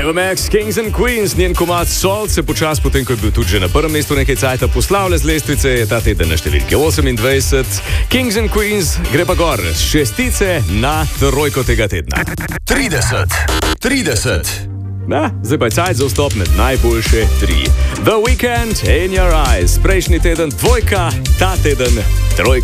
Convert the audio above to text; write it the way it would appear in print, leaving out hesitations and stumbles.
Ava Max, Kings and Queens, njen komad Salt se počas, potem ko je bil tudi že na prvem mestu nekaj cajta, poslavlja z lestvice, je ta teden na številki 28. Kings and Queens gre pa gor s šestice na trojko tega tedna. 30. Zdaj pa je cajt za vstop med najboljše 3. The Weeknd, In Your Eyes, prejšnji teden dvojka, ta teden trojka.